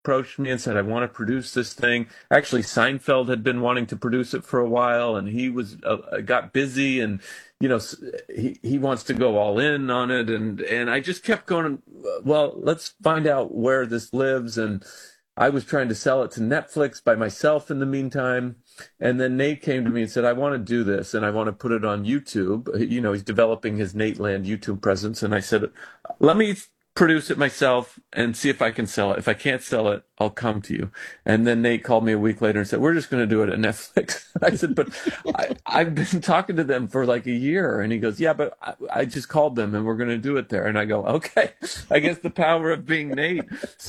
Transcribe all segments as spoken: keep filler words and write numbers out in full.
approached me and said, I want to produce this thing. Actually, Seinfeld had been wanting to produce it for a while, and he was uh, got busy, and you know, he he wants to go all in on it, and and I just kept going, well, let's find out where this lives. And I was trying to sell it to Netflix by myself in the meantime. And then Nate came to me and said, I want to do this and I want to put it on YouTube. You know, he's developing his Nate Land YouTube presence. And I said, let me produce it myself and see if I can sell it. If I can't sell it, I'll come to you. And then Nate called me a week later and said, we're just going to do it at Netflix. I said, but I, I've been talking to them for like a year. And he goes, yeah, but I, I just called them and we're going to do it there. And I go, okay, I guess the power of being Nate.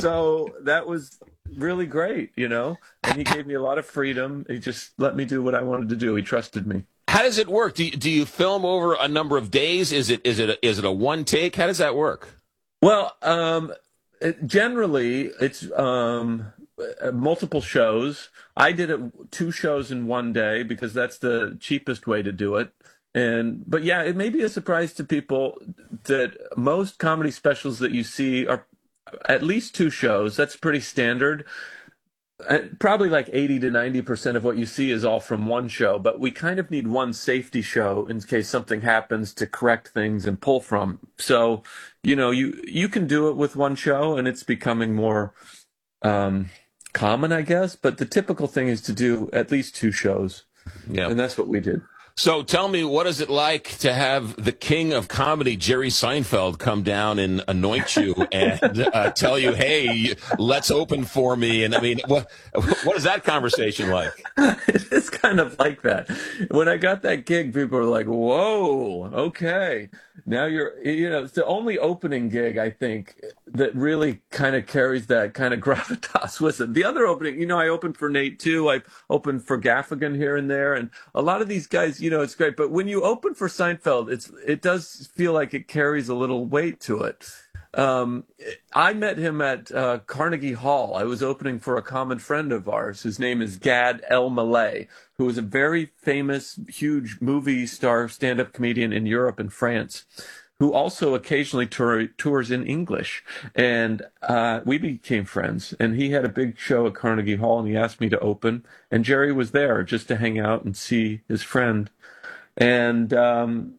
So that was really great, you know, and he gave me a lot of freedom. He just let me do what I wanted to do. He trusted me. How does it work? Do you, do you film over a number of days? Is it is it a, is it a one take? How does that work? Well, um, it, generally, it's um, uh, multiple shows. I did it two shows in one day because that's the cheapest way to do it. And but yeah, it may be a surprise to people that most comedy specials that you see are at least two shows. That's pretty standard. Uh, Probably like eighty to ninety percent of what you see is all from one show, but we kind of need one safety show in case something happens to correct things and pull from. So, you know, you you can do it with one show and it's becoming more um, common, I guess. But the typical thing is to do at least two shows. Yeah. And that's what we did. So tell me, what is it like to have the king of comedy, Jerry Seinfeld, come down and anoint you and uh, tell you, hey, let's open for me? And I mean, what what is that conversation like? It's kind of like that. When I got that gig, people were like, whoa, okay. Now you're, you know, it's the only opening gig, I think, that really kind of carries that kind of gravitas with it. The other opening, you know, I opened for Nate too. I opened for Gaffigan here and there. And a lot of these guys, you know, it's great. But when you open for Seinfeld, it's it does feel like it carries a little weight to it. Um, I met him at uh, Carnegie Hall. I was opening for a common friend of ours whose name is Gad Elmaleh, who is a very famous, huge movie star, stand-up comedian in Europe and France, who also occasionally tour, tours in English. And uh, we became friends. And he had a big show at Carnegie Hall, and he asked me to open. And Jerry was there just to hang out and see his friend. And um,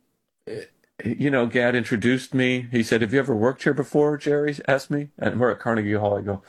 you know, Gad introduced me. He said, have you ever worked here before, Jerry asked me? And we're at Carnegie Hall. I go,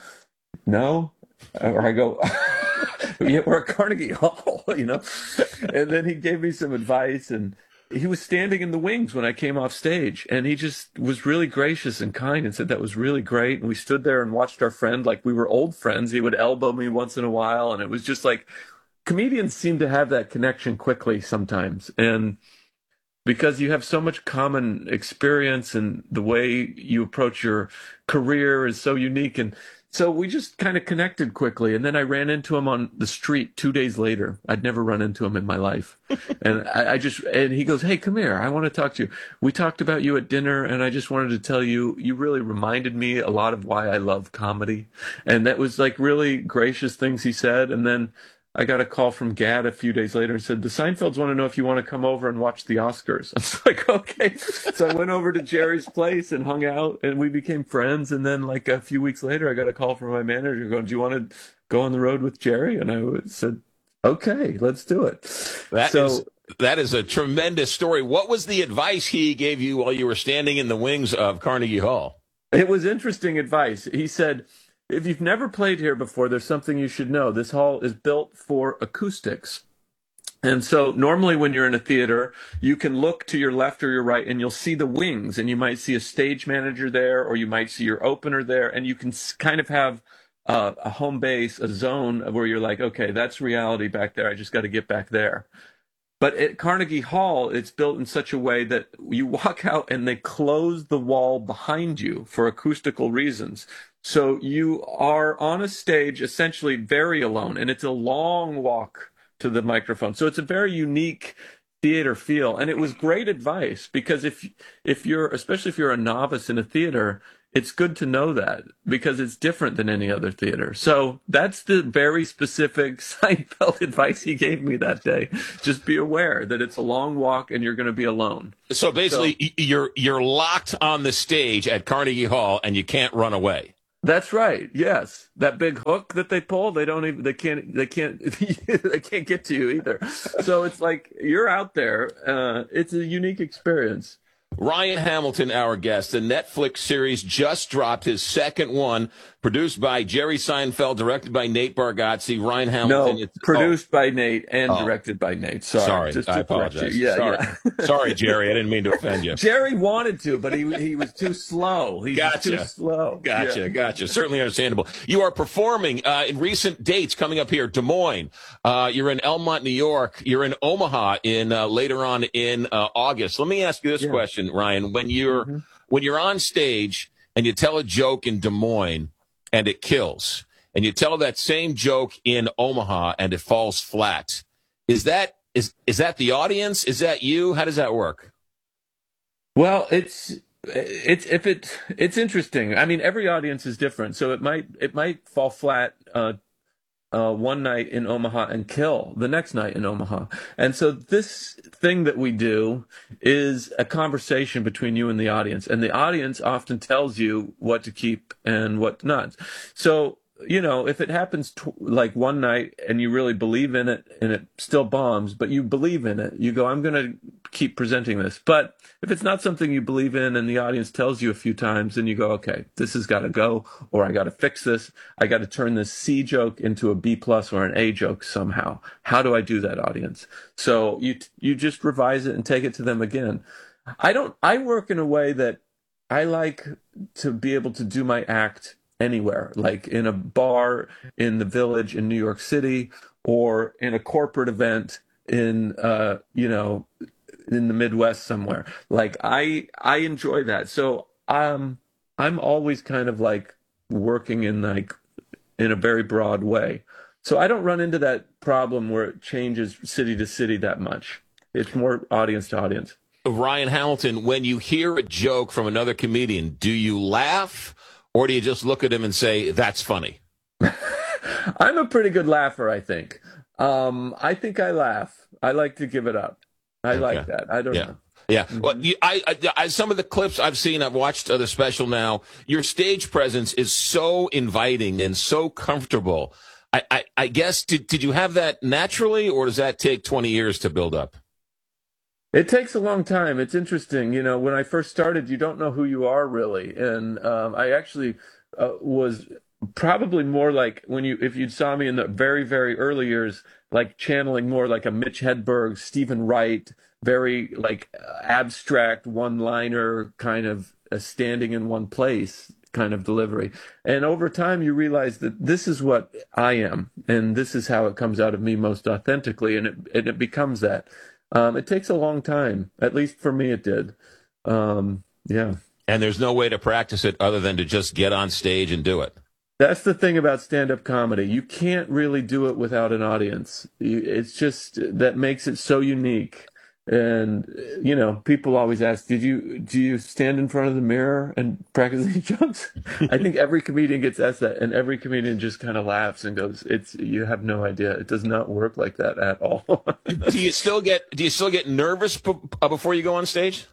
no. Or I go, yeah, we're at Carnegie Hall, you know? And then he gave me some advice, and he was standing in the wings when I came off stage, and he just was really gracious and kind and said that was really great. And we stood there and watched our friend like we were old friends. He would elbow me once in a while, and it was just like, comedians seem to have that connection quickly sometimes. And because you have so much common experience and the way you approach your career is so unique. And so we just kind of connected quickly. And then I ran into him on the street two days later. I'd never run into him in my life. And I, I just, and he goes, hey, come here. I want to talk to you. We talked about you at dinner, and I just wanted to tell you, you really reminded me a lot of why I love comedy. And that was like really gracious things he said. And then I got a call from Gad a few days later and said, the Seinfelds want to know if you want to come over and watch the Oscars. I was like, okay. So I went over to Jerry's place and hung out, and we became friends. And then like a few weeks later, I got a call from my manager going, do you want to go on the road with Jerry? And I said, okay, let's do it. That so, is that is a tremendous story. What was the advice he gave you while you were standing in the wings of Carnegie Hall? It was interesting advice. He said, if you've never played here before, there's something you should know. This hall is built for acoustics. And so normally when you're in a theater, you can look to your left or your right and you'll see the wings, and you might see a stage manager there, or you might see your opener there, and you can kind of have uh, a home base, a zone where you're like, okay, that's reality back there. I just got to get back there. But at Carnegie Hall, it's built in such a way that you walk out and they close the wall behind you for acoustical reasons. So you are on a stage essentially very alone, and it's a long walk to the microphone. So it's a very unique theater feel. And it was great advice, because if if you're, especially if you're a novice in a theater, it's good to know that, because it's different than any other theater. So that's the very specific Seinfeld advice he gave me that day. Just be aware that it's a long walk and you're going to be alone. So basically, so, you're you're locked on the stage at Carnegie Hall and you can't run away. That's right. Yes, that big hook that they pull, they don't even they can't they can't they can't get to you either. So it's like you're out there. Uh, it's a unique experience. Ryan Hamilton, our guest. The Netflix series just dropped, his second one, produced by Jerry Seinfeld, directed by Nate Bargatze. Ryan Hamilton. No, It's, produced by Nate and oh, directed by Nate. Sorry, sorry, just I to correct you. apologize. Yeah, sorry. yeah. Sorry, Jerry, I didn't mean to offend you. Jerry wanted to, but he he was too slow. He Gotcha. was too slow. Gotcha, Yeah. gotcha. Certainly understandable. You are performing uh, in recent dates coming up here, Des Moines. Uh, you're in Elmont, New York. You're in Omaha in uh, later on in uh, August. Let me ask you this Yeah. question, Ryan. When you're Mm-hmm. when you're on stage and you tell a joke in Des Moines and it kills, and you tell that same joke in Omaha and it falls flat, is that is is that the audience? Is that you? How does that work? Well, it's it's if it it's interesting. I mean, every audience is different, so it might it might fall flat uh, uh, one night in Omaha and kill the next night in Omaha. And so this thing that we do is a conversation between you and the audience, and the audience often tells you what to keep and what not. So, you know, if it happens tw- like one night and you really believe in it and it still bombs, but you believe in it, you go, I'm going to keep presenting this. But if it's not something you believe in and the audience tells you a few times, then you go, okay, this has got to go, or I got to fix this. I got to turn this C joke into a B plus or an A joke somehow. How do I do that, audience? So you you just revise it and take it to them again. I don't. I work in a way that I like to be able to do my act anywhere, like in a bar in the Village in New York City, or in a corporate event in uh, you know, in the Midwest somewhere. Like I I enjoy that. So um I'm always kind of like working in like in a very broad way. So I don't run into that problem where it changes city to city that much. It's more audience to audience. Ryan Hamilton, when you hear a joke from another comedian, do you laugh or do you just look at him and say, that's funny? I'm a pretty good laugher, I think. Um, I think I laugh. I like to give it up. I Okay. like that. I don't Yeah. know. Yeah. Well, you, I, I, I, some of the clips I've seen, I've watched uh, the special now. Your stage presence is so inviting and so comfortable. I, I, I guess, did, did you have that naturally, or does that take twenty years to build up? It takes a long time. It's interesting. You know, when I first started, you don't know who you are really. And um, I actually uh, was probably more like when you, if you saw me in the very, very early years, like channeling more like a Mitch Hedberg, Stephen Wright, very like abstract one-liner kind of uh, standing in one place kind of delivery. And over time, you realize that this is what I am, and this is how it comes out of me most authentically, and it, and it becomes that. Um, it takes a long time. At least for me, it did. Um, yeah. And there's no way to practice it other than to just get on stage and do it. That's the thing about stand-up comedy. You can't really do it without an audience. You, it's just that makes it so unique. And you know, people always ask, "Did you do you stand in front of the mirror and practice these jokes?" I think every comedian gets asked that, and every comedian just kind of laughs and goes, "It's you have no idea. It does not work like that at all." Do you still get Do you still get nervous b- uh, before you go on stage?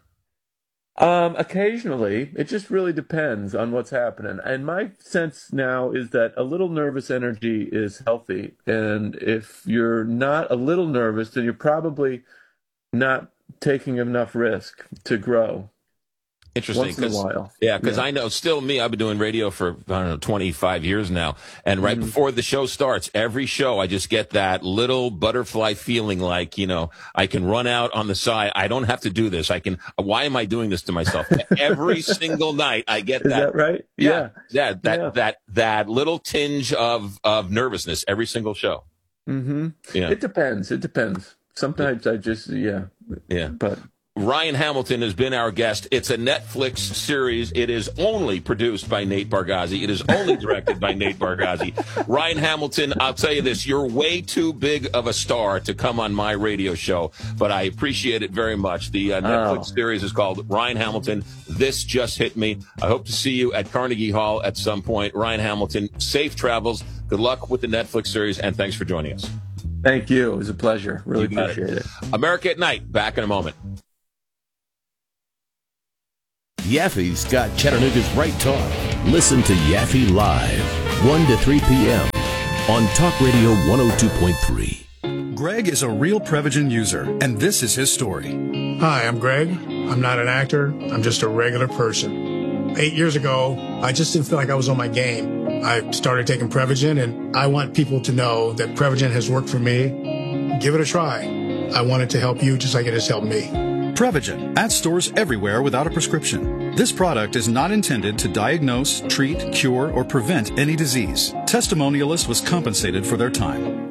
Um, occasionally, it just really depends on what's happening. And my sense now is that a little nervous energy is healthy. And if you're not a little nervous, then you're probably not taking enough risk to grow. Interesting. Once in a while. Yeah, because Yeah. I know still me, I've been doing radio for, I don't know, twenty-five years now. And right Mhm. before the show starts, every show, I just get that little butterfly feeling like, you know, I can run out on the side. I don't have to do this. I can, why am I doing this to myself? Every single night, I get Is that. that right? Yeah. Yeah. That, Yeah. that, that little tinge of, of nervousness every single show. Mm-hmm. Yeah. It depends. It depends. Sometimes I just, yeah. Yeah. But Ryan Hamilton has been our guest. It's a Netflix series. It is only produced by Nate Bargatze. It is only directed by Nate Bargatze. Ryan Hamilton, I'll tell you this, you're way too big of a star to come on my radio show, but I appreciate it very much. The uh, Netflix Oh. series is called Ryan Hamilton, This Just Hit Me. I hope to see you at Carnegie Hall at some point. Ryan Hamilton, safe travels. Good luck with the Netflix series, and thanks for joining us. thank you. It was a pleasure. Really You got it. appreciate it. America at Night, back in a moment. Yeffy's got Chattanooga's right talk. Listen to Yaffe Live, one to three p.m. on Talk Radio one oh two point three. Greg is a real Prevagen user, and this is his story. Hi, I'm Greg. I'm not an actor. I'm just a regular person. Eight years ago, I just didn't feel like I was on my game. I started taking Prevagen, and I want people to know that Prevagen has worked for me. Give it a try. I want it to help you just like it has helped me. Prevagen, at stores everywhere without a prescription. This product is not intended to diagnose, treat, cure, or prevent any disease. Testimonialist was compensated for their time.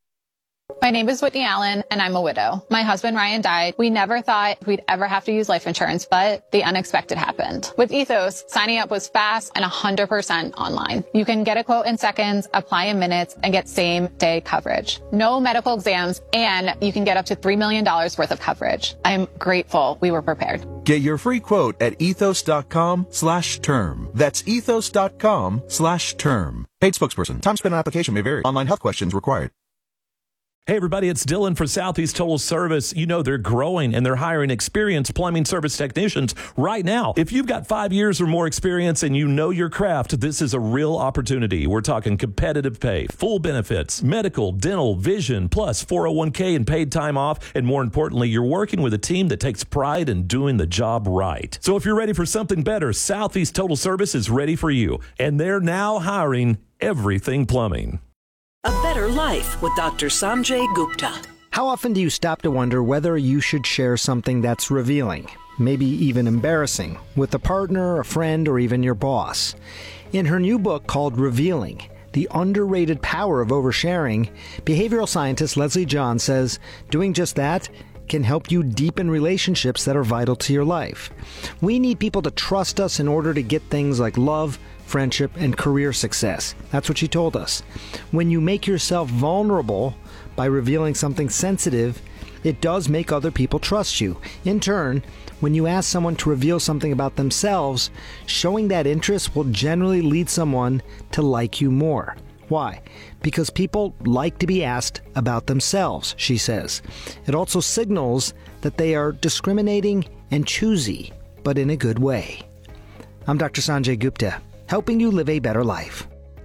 My name is Whitney Allen, and I'm a widow. My husband, Ryan, died. We never thought we'd ever have to use life insurance, but the unexpected happened. With Ethos, signing up was fast and one hundred percent online. You can get a quote in seconds, apply in minutes, and get same-day coverage. No medical exams, and you can get up to three million dollars worth of coverage. I'm grateful we were prepared. Get your free quote at ethos.com slash term. That's ethos.com slash term. Paid spokesperson. Time spent on application may vary. Online health questions required. Hey, everybody, it's Dylan for Southeast Total Service. You know, they're growing and they're hiring experienced plumbing service technicians right now. If you've got five years or more experience and you know your craft, this is a real opportunity. We're talking competitive pay, full benefits, medical, dental, vision, plus four oh one k and paid time off. And more importantly, you're working with a team that takes pride in doing the job right. So if you're ready for something better, Southeast Total Service is ready for you. And they're now hiring everything plumbing. A Better Life with Doctor Sanjay Gupta. How often do you stop to wonder whether you should share something that's revealing, maybe even embarrassing, with a partner, a friend, or even your boss? In her new book called Revealing, The Underrated Power of Oversharing, behavioral scientist Leslie John says doing just that can help you deepen relationships that are vital to your life. We need people to trust us in order to get things like love, friendship, and career success. That's what she told us. When you make yourself vulnerable by revealing something sensitive, it does make other people trust you. In turn, when you ask someone to reveal something about themselves, showing that interest will generally lead someone to like you more. Why? Because people like to be asked about themselves, she says. It also signals that they are discriminating and choosy, but in a good way. I'm Doctor Sanjay Gupta, helping you live a better life.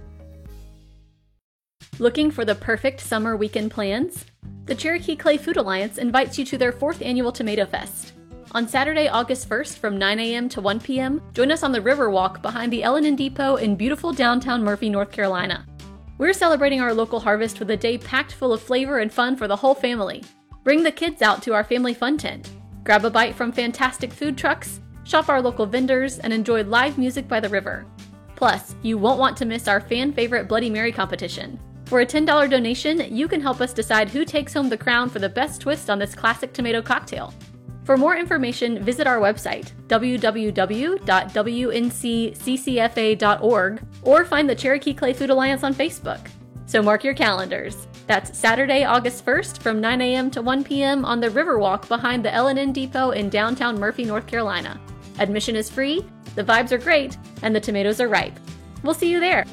Looking for the perfect summer weekend plans? The Cherokee Clay Food Alliance invites you to their fourth annual Tomato Fest. On Saturday, August first from nine a.m. to one p.m., join us on the Riverwalk behind the L and N Depot in beautiful downtown Murphy, North Carolina. We're celebrating our local harvest with a day packed full of flavor and fun for the whole family. Bring the kids out to our family fun tent. Grab a bite from fantastic food trucks, shop our local vendors, and enjoy live music by the river. Plus, you won't want to miss our fan-favorite Bloody Mary competition. For a ten dollars donation, you can help us decide who takes home the crown for the best twist on this classic tomato cocktail. For more information, visit our website, w w w dot w n c c c f a dot org, or find the Cherokee Clay Food Alliance on Facebook. So mark your calendars. That's Saturday, August first from nine a.m. to one p.m. on the Riverwalk behind the L and N Depot in downtown Murphy, North Carolina. Admission is free, the vibes are great, and the tomatoes are ripe. We'll see you there.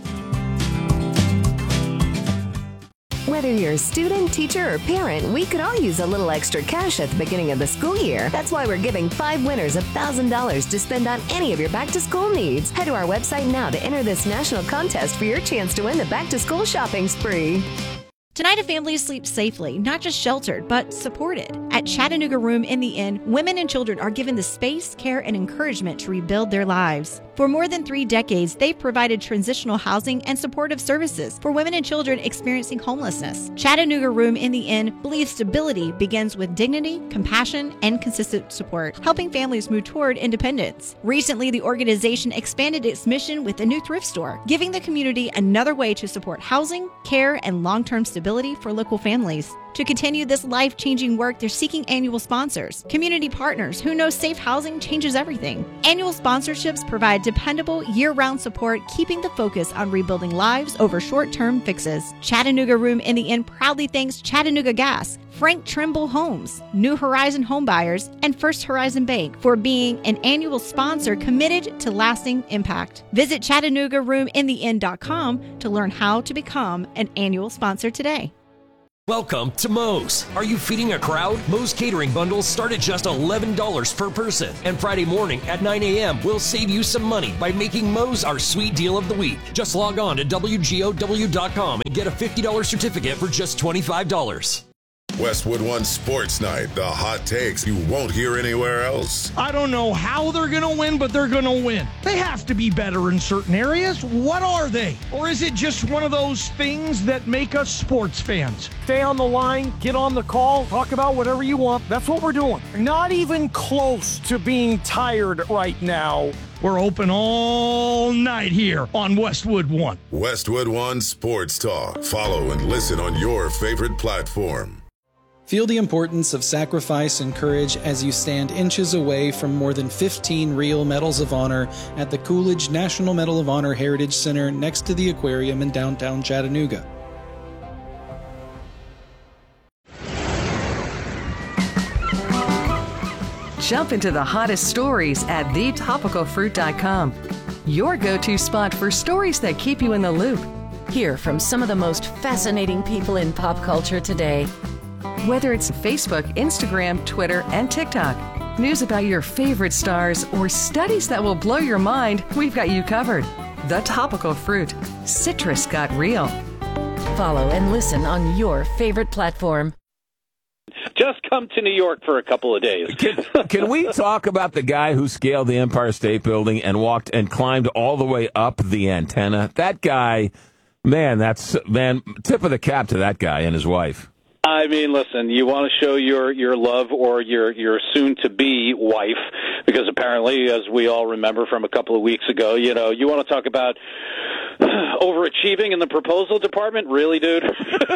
Whether you're a student, teacher, or parent, we could all use a little extra cash at the beginning of the school year. That's why we're giving five winners one thousand dollars to spend on any of your back-to-school needs. Head to our website now to enter this national contest for your chance to win the back-to-school shopping spree. Tonight, a family sleeps safely, not just sheltered, but supported. At Chattanooga Room in the Inn, women and children are given the space, care, and encouragement to rebuild their lives. For more than three decades, they've provided transitional housing and supportive services for women and children experiencing homelessness. Chattanooga Room in the Inn believes stability begins with dignity, compassion, and consistent support, helping families move toward independence. Recently, the organization expanded its mission with a new thrift store, giving the community another way to support housing, care, and long-term stability for local families. To continue this life-changing work, they're seeking annual sponsors, community partners who know safe housing changes everything. Annual sponsorships provide dependable, year-round support, keeping the focus on rebuilding lives over short-term fixes. Chattanooga Room in the Inn proudly thanks Chattanooga Gas, Frank Trimble Homes, New Horizon Homebuyers, and First Horizon Bank for being an annual sponsor committed to lasting impact. Visit Chattanooga Room in the Inn dot com to learn how to become an annual sponsor today. Welcome to Moe's. Are you feeding a crowd? Moe's catering bundles start at just eleven dollars per person. And Friday morning at nine a.m. we'll save you some money by making Moe's our sweet deal of the week. Just log on to W G O W dot com and get a fifty dollars certificate for just twenty-five dollars. Westwood One Sports Night, the hot takes you won't hear anywhere else. I don't know how they're going to win, but they're going to win. They have to be better in certain areas. What are they? Or is it just one of those things that make us sports fans? Stay on the line, get on the call, talk about whatever you want. That's what we're doing. Not even close to being tired right now. We're open all night here on Westwood One. Westwood One Sports Talk. Follow and listen on your favorite platform. Feel the importance of sacrifice and courage as you stand inches away from more than fifteen real Medals of Honor at the Coolidge National Medal of Honor Heritage Center next to the aquarium in downtown Chattanooga. Jump into the hottest stories at the topical fruit dot com. Your go-to spot for stories that keep you in the loop. Hear from some of the most fascinating people in pop culture today. Whether it's Facebook, Instagram, Twitter, and TikTok, news about your favorite stars, or studies that will blow your mind, we've got you covered. The Topical Fruit. Citrus got real. Follow and listen on your favorite platform. Just come to New York for a couple of days. Can, can we talk about the guy who scaled the Empire State Building and walked and climbed all the way up the antenna? That guy, man, that's, man, tip of the cap to that guy and his wife. I mean, listen, you want to show your, your love or your, your soon-to-be wife, because apparently, as we all remember from a couple of weeks ago, you know, you want to talk about overachieving in the proposal department? Really, dude?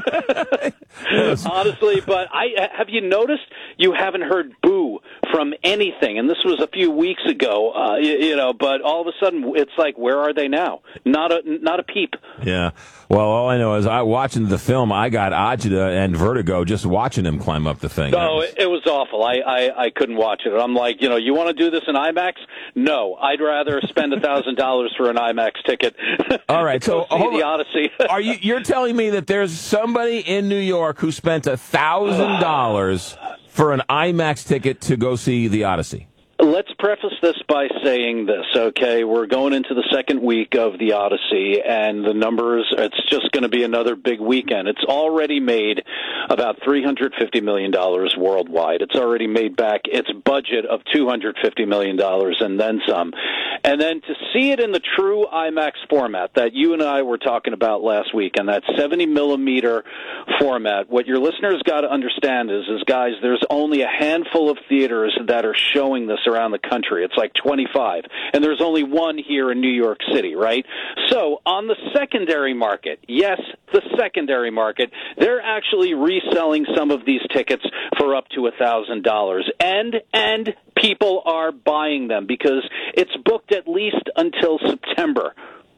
Honestly, but I have you noticed you haven't heard boo from anything? And this was a few weeks ago, uh, you, you know, but all of a sudden it's like, where are they now? Not a, not a peep. Yeah. Well, all I know is I watching the film, I got agita and vertigo just watching him climb up the thing. No, it, it was awful. I, I, I couldn't watch it. I'm like, you know, you want to do this in IMAX? No, I'd rather spend a thousand dollars for an IMAX ticket. All right, so see the Odyssey. Are you you're telling me that there's somebody in New York who spent a thousand dollars for an IMAX ticket to go see the Odyssey? Let's preface this by saying this, okay? We're going into the second week of the Odyssey, and the numbers, it's just going to be another big weekend. It's already made about three hundred fifty million dollars worldwide. It's already made back its budget of two hundred fifty million dollars and then some. And then to see it in the true IMAX format that you and I were talking about last week, and that seventy millimeter format, what your listeners got to understand is, is, guys, there's only a handful of theaters that are showing this around the country. It's like twenty-five, and there's only one here in New York City, right? So on the secondary market, yes, the secondary market, they're actually reselling some of these tickets for up to a thousand dollars, and and people are buying them because it's booked at least until September.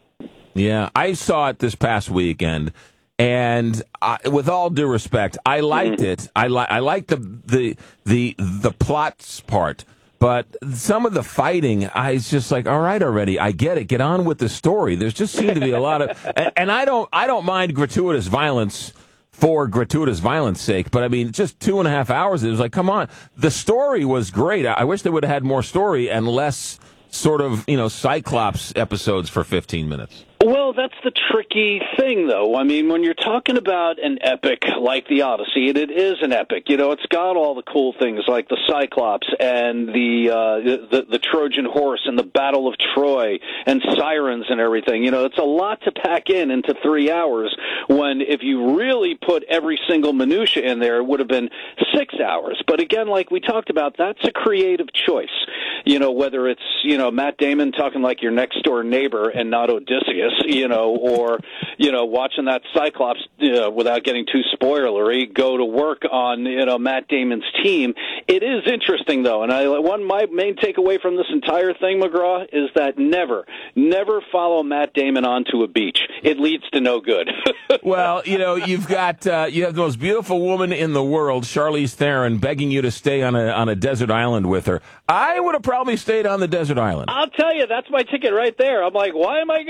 Yeah, I saw it this past weekend. And I, with all due respect, I liked it. I like I liked the the the the plots part. But some of the fighting, I was just like, all right, already, I get it. Get on with the story. There's just seemed to be a lot of, and, and I don't, I don't mind gratuitous violence for gratuitous violence sake. But I mean, just two and a half hours. It was like, come on, the story was great. I, I wish they would have had more story and less sort of, you know, Cyclops episodes for fifteen minutes. Well, that's the tricky thing, though. I mean, when you're talking about an epic like the Odyssey, and it is an epic, you know, it's got all the cool things like the Cyclops and the, uh, the, the Trojan horse and the Battle of Troy and sirens and everything. You know, it's a lot to pack in into three hours when if you really put every single minutia in there, it would have been six hours. But again, like we talked about, that's a creative choice. You know, whether it's, you know, Matt Damon talking like your next door neighbor and not Odysseus, you know, or, you know, watching that Cyclops, you know, without getting too spoilery, go to work on, you know, Matt Damon's team. It is interesting, though, and I one my main takeaway from this entire thing, McGraw, is that never, never follow Matt Damon onto a beach. It leads to no good. Well, you know, you've got uh, you have the most beautiful woman in the world, Charlize Theron, begging you to stay on a on a desert island with her. I would have probably stayed on the desert island. I'll tell you, that's my ticket right there. I'm like, why am I going back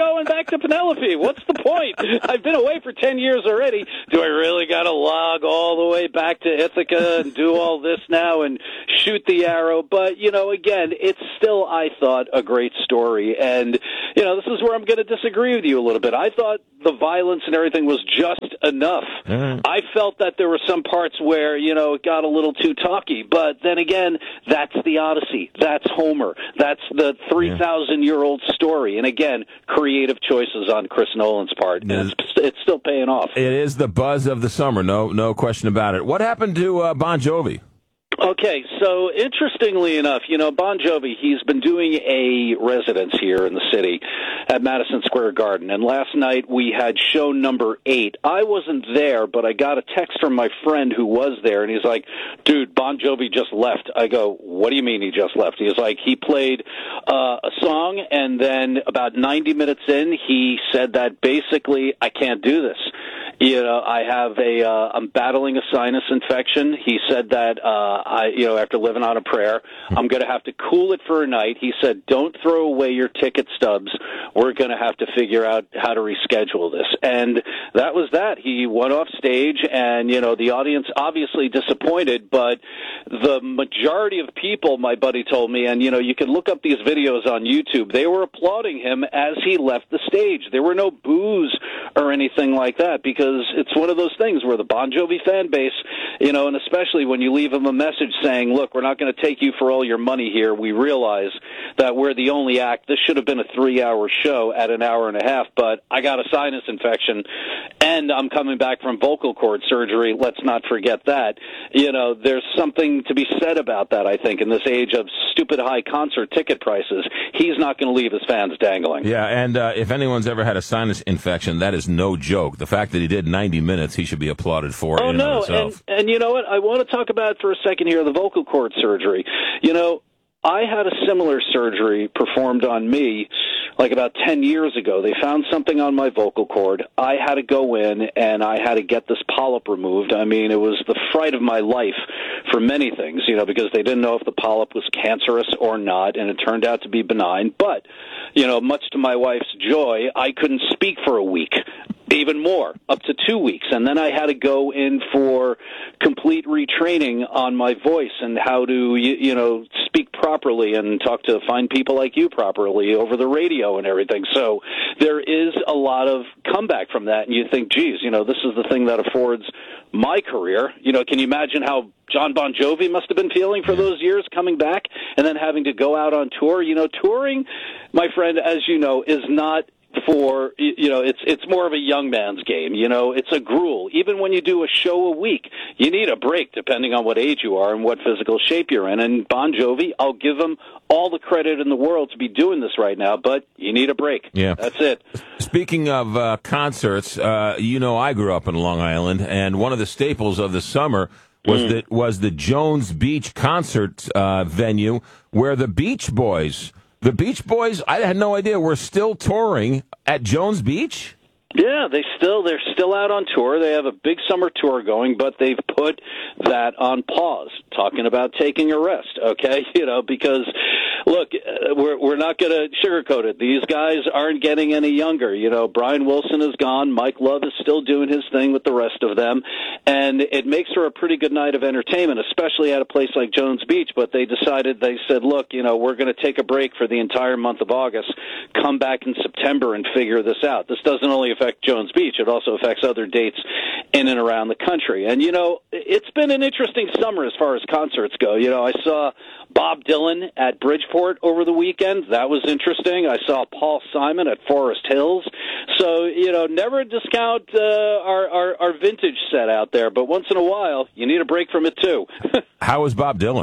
to Penelope. What's the point? I've been away for ten years already. Do I really got to log all the way back to Ithaca and do all this now and shoot the arrow? But, you know, again, it's still, I thought, a great story. And, you know, this is where I'm going to disagree with you a little bit. I thought the violence and everything was just enough. Mm. I felt that there were some parts where, you know, it got a little too talky. But then again, that's the Odyssey. That's Homer. That's the three thousand year old story. And again, creative choices on Chris Nolan's part. And it's, it's still paying off. It is the buzz of the summer. No, no question about it. What happened to uh, Bon Jovi? Okay, so interestingly enough, you know, Bon Jovi, he's been doing a residence here in the city at Madison Square Garden, and last night we had show number eight. I wasn't there, but I got a text from my friend who was there, and he's like, dude, Bon Jovi just left. I go, what do you mean he just left? He's like, he played uh, a song, and then about ninety minutes in, he said that basically, I can't do this. You know, I have a, uh, I'm battling a sinus infection. He said that, uh, I, you know, after living on a prayer, I'm going to have to cool it for a night. He said, don't throw away your ticket stubs. We're going to have to figure out how to reschedule this. And that was that. He went off stage and, you know, the audience obviously disappointed, but the majority of people, my buddy told me, and, you know, you can look up these videos on YouTube, they were applauding him as he left the stage. There were no boos or anything like that because it's one of those things where the Bon Jovi fan base, you know, and especially when you leave them a message saying, look, we're not going to take you for all your money here. We realize that we're the only act. This should have been a three-hour show at an hour and a half, but I got a sinus infection, and I'm coming back from vocal cord surgery. Let's not forget that. You know, there's something to be said about that, I think, in this age of stupid high concert ticket prices. He's not going to leave his fans dangling. Yeah, and uh, if anyone's ever had a sinus infection, that is no joke. The fact that he did ninety minutes, he should be applauded for. Oh, no, and, and you know what? I want to talk about for a second here the vocal cord surgery. You know, I had a similar surgery performed on me like about ten years ago. They found something on my vocal cord. I had to go in, and I had to get this polyp removed. I mean, it was the fright of my life for many things, you know, because they didn't know if the polyp was cancerous or not, and it turned out to be benign. But, you know, much to my wife's joy, I couldn't speak for a week. Even more, up to two weeks. And then I had to go in for complete retraining on my voice and how to, you, you know, speak properly and talk to fine people like you properly over the radio and everything. So there is a lot of comeback from that. And you think, geez, you know, this is the thing that affords my career. You know, can you imagine how John Bon Jovi must have been feeling for those years coming back and then having to go out on tour? You know, touring, my friend, as you know, is not for, you know, it's it's more of a young man's game. You know, it's a gruel. Even when you do a show a week, you need a break depending on what age you are and what physical shape you're in. And Bon Jovi, I'll give him all the credit in the world to be doing this right now, but you need a break. Yeah. That's it. Speaking of uh, concerts, uh, you know, I grew up in Long Island, and one of the staples of the summer was mm. the, was the Jones Beach concert uh, venue where the Beach Boys... The Beach Boys, I had no idea, were still touring at Jones Beach? Yeah, they still they're still out on tour. They have a big summer tour going, but they've put that on pause, talking about taking a rest, okay? You know, because look, we're we're not going to sugarcoat it. These guys aren't getting any younger. You know, Brian Wilson is gone. Mike Love is still doing his thing with the rest of them, and it makes for a pretty good night of entertainment, especially at a place like Jones Beach. But they decided, they said, look, you know, we're going to take a break for the entire month of August, come back in September and figure this out. This doesn't only affect Jones Beach, it also affects other dates in and around the country. And, you know, it's been an interesting summer as far as concerts go. You know, I saw Bob Dylan at Bridgeport over the weekend. That was interesting. I saw Paul Simon at Forest Hills. So, you know, never discount uh, our, our, our vintage set out there, but once in a while, you need a break from it, too. How was Bob Dylan?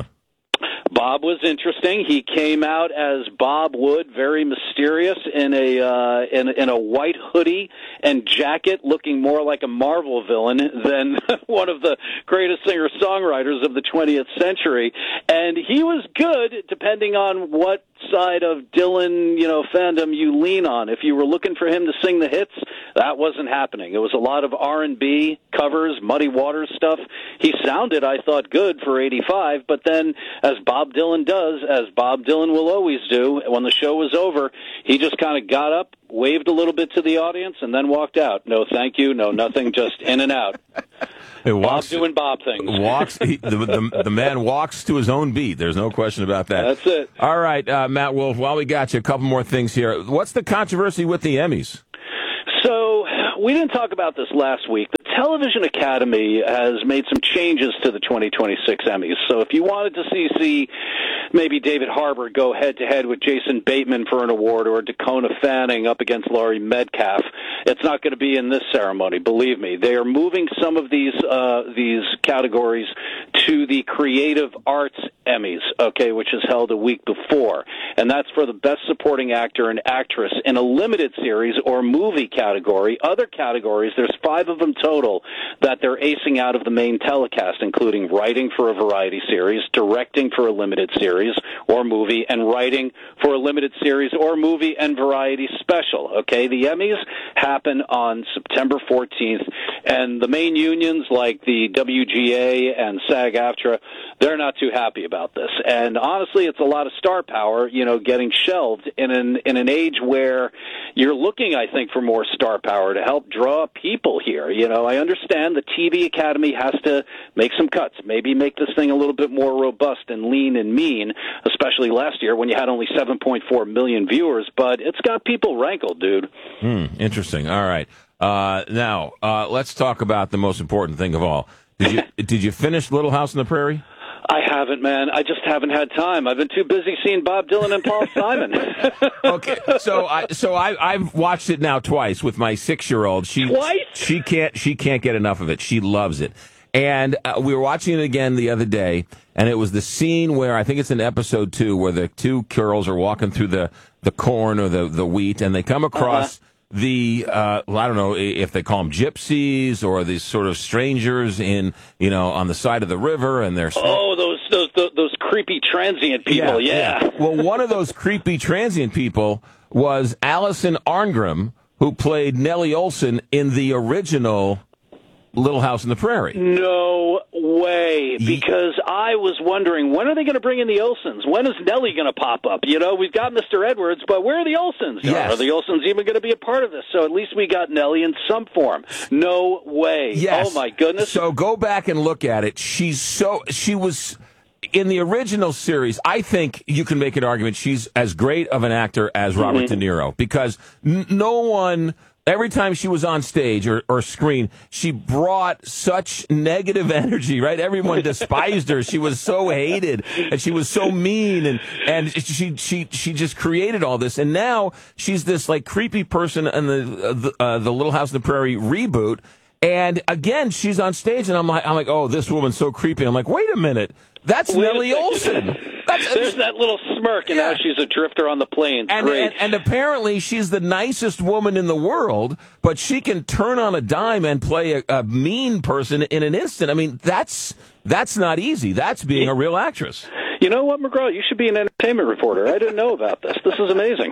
Bob was interesting. He came out as Bob Wood, very mysterious, in a uh, in, in a white hoodie and jacket, looking more like a Marvel villain than one of the greatest singer-songwriters of the twentieth century. And he was good, depending on what side of Dylan, you know, fandom you lean on. If you were looking for him to sing the hits, that wasn't happening. It was a lot of R and B covers, Muddy Waters stuff. He sounded, I thought, good for eighty-five, but then as Bob Bob Dylan does, as Bob Dylan will always do. When the show was over, he just kind of got up, waved a little bit to the audience, and then walked out. No thank you, no nothing, just in and out. It walks, Bob doing Bob things. Walks. He, the, the, the man walks to his own beat. There's no question about that. That's it. All right, uh, Matt Wolf, while we got you, a couple more things here. What's the controversy with the Emmys? So we didn't talk about this last week. The Television Academy has made some changes to the twenty twenty-six Emmys. So if you wanted to see, see maybe David Harbour go head-to-head with Jason Bateman for an award or Dakota Fanning up against Laurie Metcalf, it's not going to be in this ceremony, believe me. They are moving some of these uh, these categories to the Creative Arts Emmys, okay, which is held a week before. And that's for the Best Supporting Actor and Actress in a limited series or movie category. Other categories, there's five of them total that they're acing out of the main telecast, including writing for a variety series, directing for a limited series or movie, and writing for a limited series or movie and variety special, okay? The Emmys happen on September fourteenth, and the main unions like the W G A and SAG-AFTRA, they're not too happy about this. And honestly, it's a lot of star power, you know, getting shelved in an in an age where you're looking, I think, for more star power to help draw people here. You know, I understand the T V Academy has to make some cuts, maybe make this thing a little bit more robust and lean and mean, especially last year when you had only seven point four million viewers, but it's got people rankled, dude. Hmm, interesting. All right. Uh, now, uh, let's talk about the most important thing of all. Did you did you finish Little House on the Prairie? I haven't, man. I just haven't had time. I've been too busy seeing Bob Dylan and Paul Simon. Okay, so I so I I've watched it now twice with my six year old. She Twice? she can't she can't get enough of it. She loves it. And uh, we were watching it again the other day, and it was the scene where I think it's in episode two where the two girls are walking through the, the corn or the, the wheat, and they come across uh-huh. the uh, well, I don't know if they call them gypsies or these sort of strangers in you know on the side of the river, and they're oh those those those, those creepy transient people, yeah, yeah. yeah. Well, one of those creepy transient people was Allison Arngrim, who played Nellie Olson in the original Little House on the Prairie. No way, because I was wondering, when are they going to bring in the Olsons? When is Nellie going to pop up? You know, we've got Mister Edwards, but where are the Olsons? Yes. Are the Olsons even going to be a part of this? So at least we got Nellie in some form. No way. Yes. Oh, my goodness. So go back and look at it. She's so, she was, in the original series, I think you can make an argument she's as great of an actor as Robert mm-hmm. De Niro, because n- no one... Every time she was on stage or, or screen, she brought such negative energy, right? Everyone despised her. She was so hated, and she was so mean, and, and she she she just created all this. And now she's this like creepy person in the uh, the, uh, the Little House on the Prairie reboot. And again, she's on stage, and I'm like, I'm like, oh, this woman's so creepy. I'm like, wait a minute, that's Wait Nellie Olson. That's, There's that little smirk, and yeah. now she's a drifter on the plains. And, Great. And, and apparently she's the nicest woman in the world, but she can turn on a dime and play a, a mean person in an instant. I mean, that's that's not easy. That's being a real actress. You know what, McGraw? You should be an entertainment reporter. I didn't know about this. This is amazing.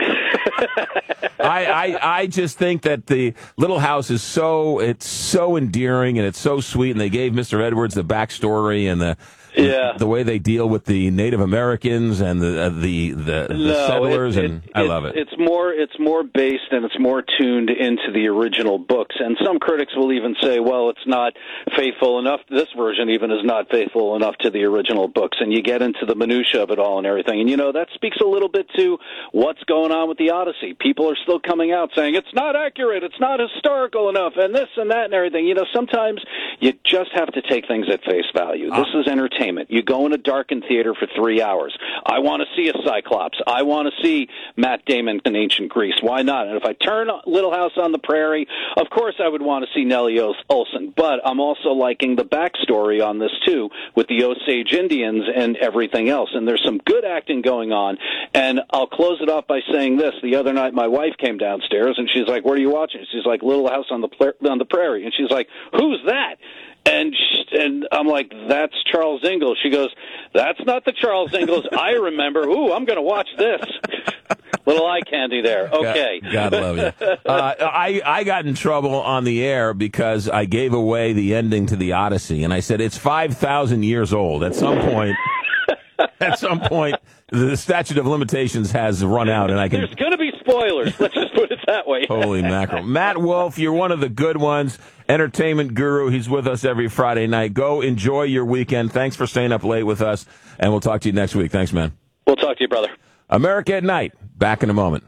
I, I I just think that the Little House is so it's so endearing and it's so sweet, and they gave Mister Edwards the backstory and the yeah the way they deal with the Native Americans and the uh, the the, the no, settlers, it, and it, I love it. It's more it's more based and it's more tuned into the original books. And some critics will even say, well, it's not faithful enough. This version even is not faithful enough to the original books. And you get into the minutia of it all and everything. And you know that speaks a little bit to what's going on with the Odyssey. People are still coming out saying it's not accurate, it's not historical enough, and this and that and everything. You know, sometimes you just have to take things at face value. This is entertainment. You go in a darkened theater for three hours. I want to see a Cyclops. I want to see Matt Damon in ancient Greece. Why not? And if I turn Little House on the Prairie, of course I would want to see Nellie Olson. But I'm also liking the backstory on this, too, with the Osage Indians and everything else. And there's some good acting going on. And I'll close it off by saying this. The other night my wife came downstairs, and she's like, what are you watching? She's like, Little House on the, Pla- on the Prairie. And she's like, who's that? And she, and I'm like, that's Charles Ingalls. She goes, that's not the Charles Ingalls I remember. Ooh, I'm going to watch this. Little eye candy there. Okay. God, God love you. Uh, I, I got in trouble on the air because I gave away the ending to the Odyssey, and I said it's five thousand years old. At some point, at some point, the statute of limitations has run out, and I can. There's going to be spoilers. Let's just put it that way. Holy mackerel. Matt Wolf, you're one of the good ones. Entertainment guru. He's with us every Friday night. Go enjoy your weekend. Thanks for staying up late with us, and we'll talk to you next week. Thanks, man. We'll talk to you, brother. America at Night. Back in a moment.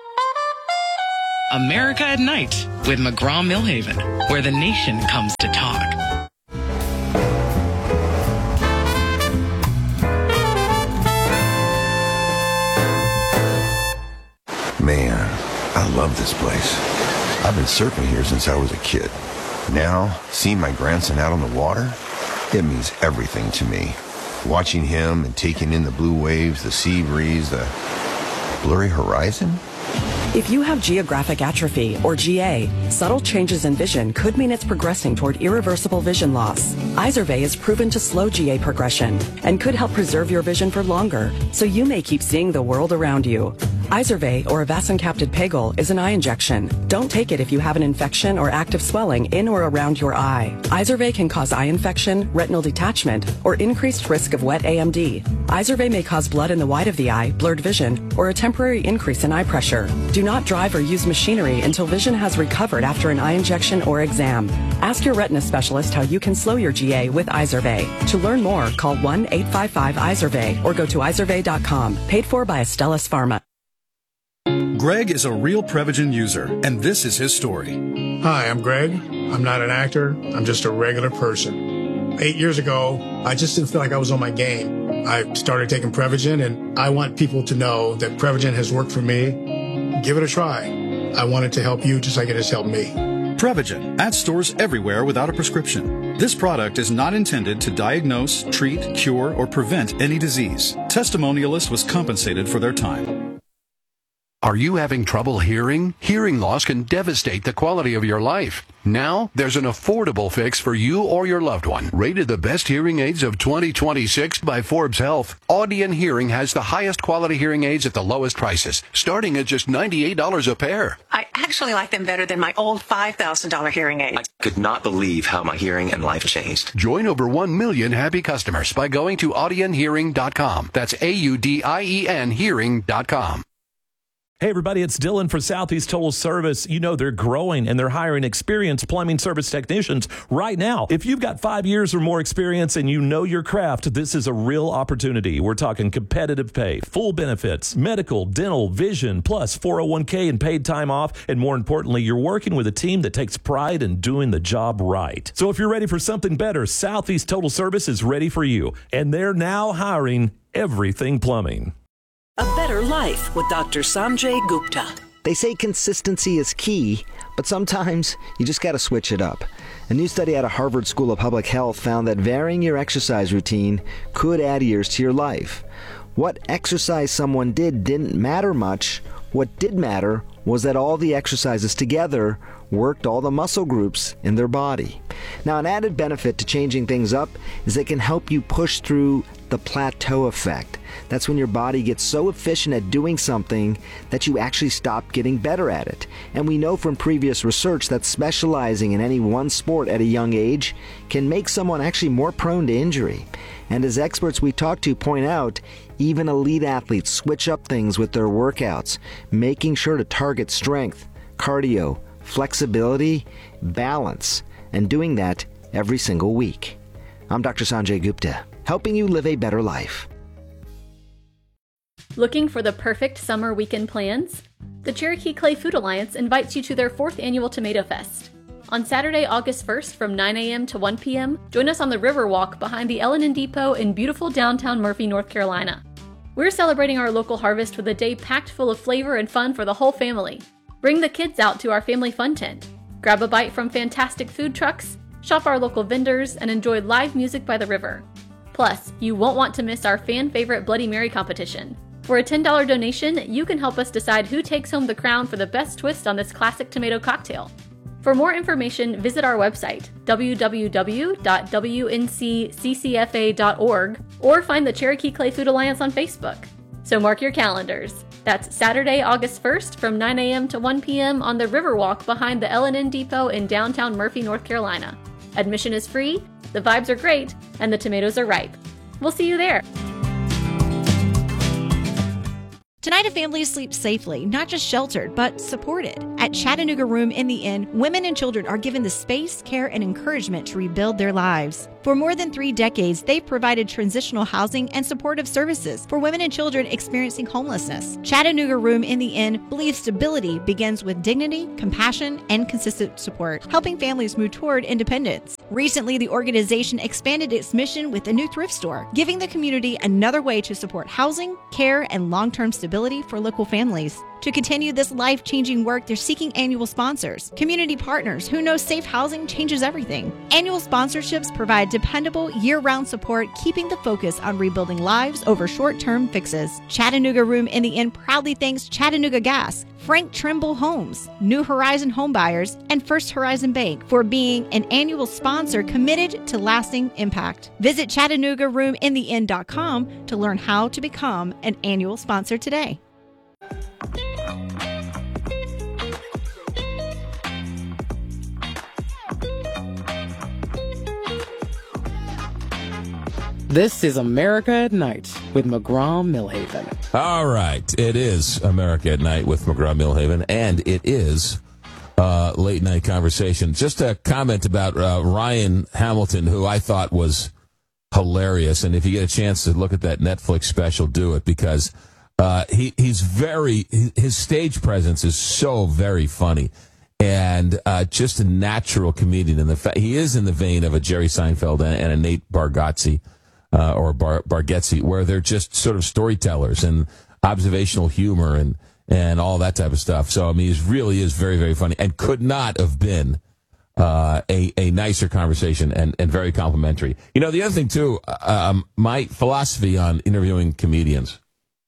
America at Night with McGraw-Millhaven, where the nation comes to talk. Man, I love this place. I've been surfing here since I was a kid. Now, seeing my grandson out on the water, it means everything to me. Watching him and taking in the blue waves, the sea breeze, the blurry horizon. If you have geographic atrophy, or G A, subtle changes in vision could mean it's progressing toward irreversible vision loss. Izervay is proven to slow G A progression and could help preserve your vision for longer, so you may keep seeing the world around you. Izervay, or avacincaptad pegol, is an eye injection. Don't take it if you have an infection or active swelling in or around your eye. Izervay can cause eye infection, retinal detachment, or increased risk of wet A M D. Izervay may cause blood in the white of the eye, blurred vision, or a temporary increase in eye pressure. Do not drive or use machinery until vision has recovered after an eye injection or exam. Ask your retina specialist how you can slow your G A with Izervay. To learn more, call one eight five five Izervay or go to izervay dot com. Paid for by Astellas Pharma. Greg is a real Prevagen user, and this is his story. Hi, I'm Greg. I'm not an actor. I'm just a regular person. Eight years ago, I just didn't feel like I was on my game. I started taking Prevagen, and I want people to know that Prevagen has worked for me. Give it a try. I want it to help you just like it has helped me. Prevagen, at stores everywhere without a prescription. This product is not intended to diagnose, treat, cure, or prevent any disease. Testimonialist was compensated for their time. Are you having trouble hearing? Hearing loss can devastate the quality of your life. Now, there's an affordable fix for you or your loved one. Rated the best hearing aids of twenty twenty-six by Forbes Health, Audion Hearing has the highest quality hearing aids at the lowest prices, starting at just ninety-eight dollars a pair. I actually like them better than my old five thousand dollars hearing aids. I could not believe how my hearing and life changed. Join over one million happy customers by going to audion hearing dot com. That's A U D I E N hearing dot com. Hey, everybody, it's Dylan for Southeast Total Service. You know, they're growing and they're hiring experienced plumbing service technicians right now. If you've got five years or more experience and you know your craft, this is a real opportunity. We're talking competitive pay, full benefits, medical, dental, vision, plus four oh one k and paid time off. And more importantly, you're working with a team that takes pride in doing the job right. So if you're ready for something better, Southeast Total Service is ready for you. And they're now hiring everything plumbing. A Better Life with Doctor Sanjay Gupta. They say consistency is key, but sometimes you just got to switch it up. A new study out of Harvard School of Public Health found that varying your exercise routine could add years to your life. What exercise someone did didn't matter much. What did matter was that all the exercises together worked all the muscle groups in their body. Now, an added benefit to changing things up is they can help you push through the plateau effect. That's when your body gets so efficient at doing something that you actually stop getting better at it. And we know from previous research that specializing in any one sport at a young age can make someone actually more prone to injury. And as experts we talk to point out, even elite athletes switch up things with their workouts, making sure to target strength, cardio, flexibility, balance, and doing that every single week. I'm Doctor Sanjay Gupta, helping you live a better life. Looking for the perfect summer weekend plans? The Cherokee Clay Food Alliance invites you to their fourth annual Tomato Fest. On Saturday, August first from nine a.m. to one p.m., join us on the Riverwalk behind the L and N Depot in beautiful downtown Murphy, North Carolina. We're celebrating our local harvest with a day packed full of flavor and fun for the whole family. Bring the kids out to our family fun tent. Grab a bite from fantastic food trucks, shop our local vendors, and enjoy live music by the river. Plus, you won't want to miss our fan favorite Bloody Mary competition. For a ten dollars donation, you can help us decide who takes home the crown for the best twist on this classic tomato cocktail. For more information, visit our website, w w w dot w n c c c f a dot org, or find the Cherokee Clay Food Alliance on Facebook. So mark your calendars. That's Saturday, August first from nine a.m. to one p.m. on the Riverwalk behind the L and N Depot in downtown Murphy, North Carolina. Admission is free, the vibes are great, and the tomatoes are ripe. We'll see you there. Tonight, a family sleeps safely, not just sheltered, but supported. At Chattanooga Room in the Inn, women and children are given the space, care, and encouragement to rebuild their lives. For more than three decades, they've provided transitional housing and supportive services for women and children experiencing homelessness. Chattanooga Room in the Inn believes stability begins with dignity, compassion, and consistent support, helping families move toward independence. Recently, the organization expanded its mission with a new thrift store, giving the community another way to support housing, care, and long-term stability for local families. To continue this life-changing work, they're seeking annual sponsors, community partners who know safe housing changes everything. Annual sponsorships provide dependable, year-round support, keeping the focus on rebuilding lives over short-term fixes. Chattanooga Room in the Inn proudly thanks Chattanooga Gas, Frank Trimble Homes, New Horizon Homebuyers, and First Horizon Bank for being an annual sponsor committed to lasting impact. Visit Chattanooga Room in the Inn dot com to learn how to become an annual sponsor today. This is America at Night with McGraw-Millhaven. All right. It is America at Night with McGraw-Millhaven, and it is uh, Late Night Conversation. Just a comment about uh, Ryan Hamilton, who I thought was hilarious. And if you get a chance to look at that Netflix special, do it, because uh, he, he's very, his stage presence is so very funny. And uh, just a natural comedian. And the fa- he is in the vein of a Jerry Seinfeld and, and a Nate Bargatze. Uh, or Bar- Bargatze, where they're just sort of storytellers and observational humor and, and all that type of stuff. So, I mean, he really is very, very funny and could not have been uh, a, a nicer conversation and, and very complimentary. You know, the other thing, too, um, my philosophy on interviewing comedians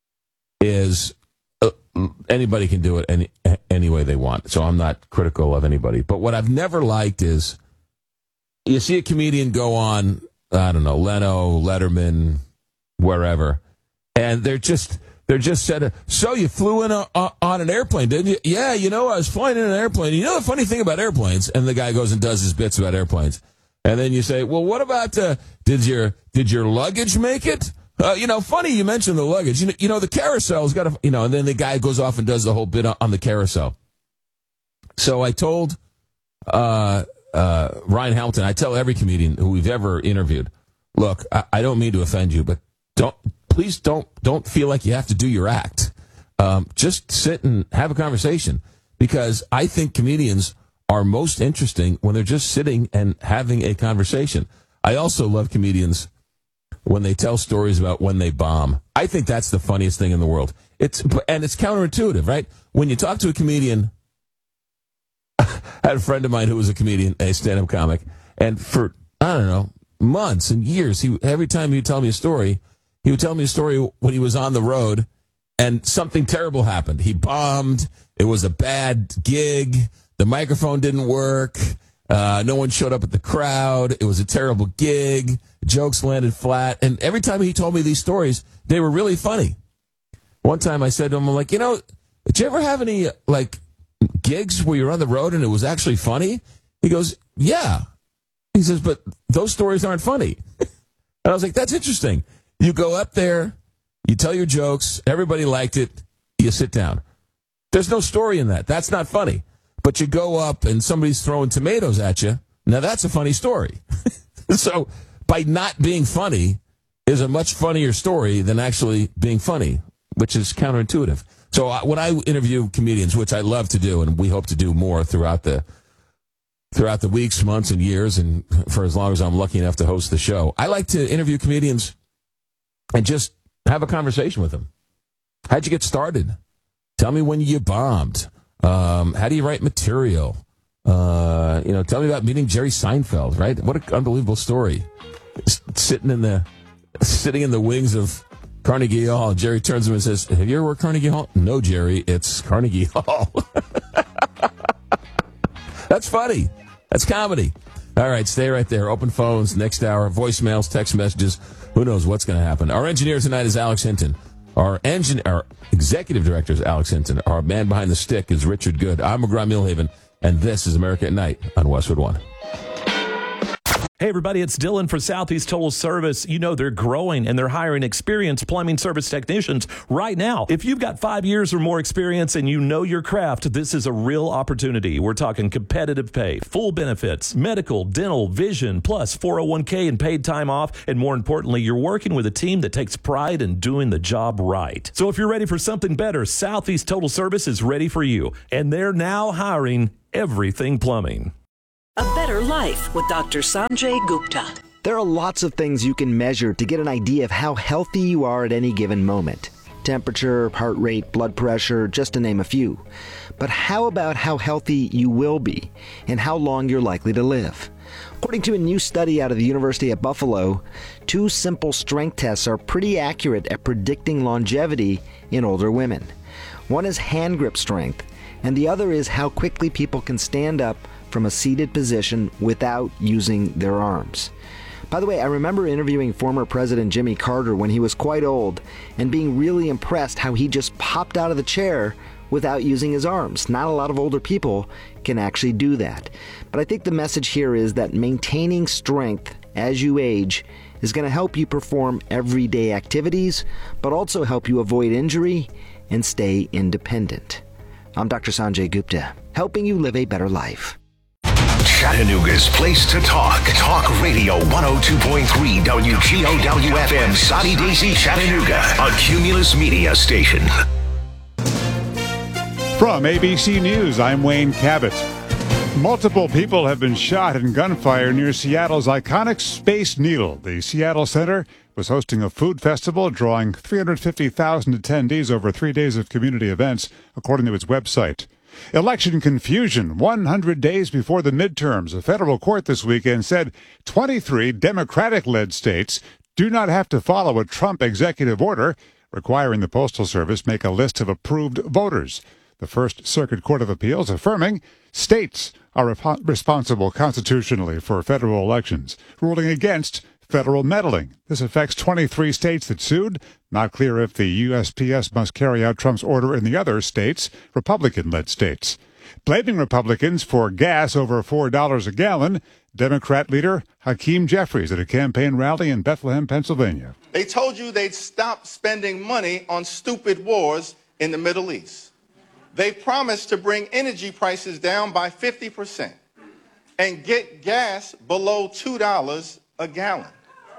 is uh, anybody can do it any, any way they want. So I'm not critical of anybody. But what I've never liked is you see a comedian go on, I don't know, Leno, Letterman, wherever, and they're just they're just said, so you flew in a, a, on an airplane, didn't you? Yeah, you know, I was flying in an airplane. You know the funny thing about airplanes? And the guy goes and does his bits about airplanes. And then you say, well, what about, uh, did your did your luggage make it? Uh, you know, funny you mentioned the luggage. You know, you know the carousel's got a, you know, and then the guy goes off and does the whole bit on, on the carousel. So I told uh Uh, Ryan Hamilton, I tell every comedian who we've ever interviewed, look, I, I don't mean to offend you, but don't, please don't, don't feel like you have to do your act. Um, just sit and have a conversation, because I think comedians are most interesting when they're just sitting and having a conversation. I also love comedians when they tell stories about when they bomb. I think that's the funniest thing in the world. It's, and it's counterintuitive, right? When you talk to a comedian, I had a friend of mine who was a comedian, a stand-up comic, and for, I don't know, months and years, he every time he would tell me a story, he would tell me a story when he was on the road, and something terrible happened. He bombed. It was a bad gig. The microphone didn't work. Uh, no one showed up at the crowd. It was a terrible gig. Jokes landed flat. And every time he told me these stories, they were really funny. One time I said to him, I'm like, you know, did you ever have any, like, gigs where you're on the road and it was actually funny? He goes, yeah. He says, but those stories aren't funny. And I was like, that's interesting. You go up there, you tell your jokes, everybody liked it, you sit down. There's no story in that. That's not funny. But you go up and somebody's throwing tomatoes at you. Now that's a funny story. So by not being funny is a much funnier story than actually being funny, which is counterintuitive. So uh, when I interview comedians, which I love to do, and we hope to do more throughout the throughout the weeks, months, and years, and for as long as I'm lucky enough to host the show, I like to interview comedians and just have a conversation with them. How'd you get started? Tell me when you bombed. Um, how do you write material? Uh, you know, tell me about meeting Jerry Seinfeld, right? What an unbelievable story. S- sitting in the sitting in the wings of Carnegie Hall. Jerry turns to him and says, have you ever worked Carnegie Hall? No, Jerry, it's Carnegie Hall. That's funny. That's comedy. All right, stay right there. Open phones, next hour, voicemails, text messages. Who knows what's going to happen? Our engineer tonight is Alex Hinton. Our engine, our executive director is Alex Hinton. Our man behind the stick is Richard Good. I'm McGraw-Millhaven, and this is America at Night on Westwood One. Hey, everybody, it's Dylan for Southeast Total Service. You know, they're growing and they're hiring experienced plumbing service technicians right now. If you've got five years or more experience and you know your craft, this is a real opportunity. We're talking competitive pay, full benefits, medical, dental, vision, plus four oh one k and paid time off. And more importantly, you're working with a team that takes pride in doing the job right. So if you're ready for something better, Southeast Total Service is ready for you. And they're now hiring everything plumbing. A Better Life with Doctor Sanjay Gupta. There are lots of things you can measure to get an idea of how healthy you are at any given moment. Temperature, heart rate, blood pressure, just to name a few. But how about how healthy you will be and how long you're likely to live? According to a new study out of the University at Buffalo, two simple strength tests are pretty accurate at predicting longevity in older women. One is hand grip strength, and the other is how quickly people can stand up from a seated position without using their arms. By the way, I remember interviewing former President Jimmy Carter when he was quite old and being really impressed how he just popped out of the chair without using his arms. Not a lot of older people can actually do that. But I think the message here is that maintaining strength as you age is going to help you perform everyday activities, but also help you avoid injury and stay independent. I'm Doctor Sanjay Gupta, helping you live a better life. Chattanooga's place to talk. Talk Radio one oh two point three W G O W F M, Soddy Daisy, Chattanooga, a Cumulus Media station. From A B C News, I'm Wayne Cabot. Multiple people have been shot in gunfire near Seattle's iconic Space Needle. The Seattle Center was hosting a food festival, drawing three hundred fifty thousand attendees over three days of community events, according to its website. Election confusion one hundred days before the midterms. A federal court this weekend said twenty-three Democratic-led states do not have to follow a Trump executive order requiring the Postal Service make a list of approved voters. The First Circuit Court of Appeals affirming states are rep- responsible constitutionally for federal elections, ruling against federal meddling. This affects twenty-three states that sued. Not clear if the U S P S must carry out Trump's order in the other states, Republican-led states. Blaming Republicans for gas over four dollars a gallon, Democrat leader Hakeem Jeffries at a campaign rally in Bethlehem, Pennsylvania. They told you they'd stop spending money on stupid wars in the Middle East. They promised to bring energy prices down by fifty percent and get gas below two dollars a gallon.